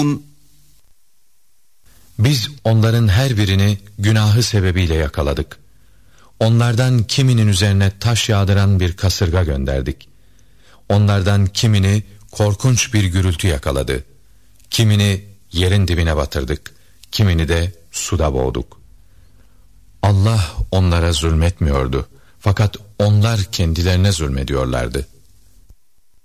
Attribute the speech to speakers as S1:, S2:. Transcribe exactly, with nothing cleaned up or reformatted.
S1: Biz onların her birini günahı sebebiyle yakaladık. Onlardan kiminin üzerine taş yağdıran bir kasırga gönderdik. Onlardan kimini korkunç bir gürültü yakaladı. Kimini yerin dibine batırdık. Kimini de suda boğduk. Allah onlara zulmetmiyordu. Fakat onlar kendilerine zulmediyorlardı.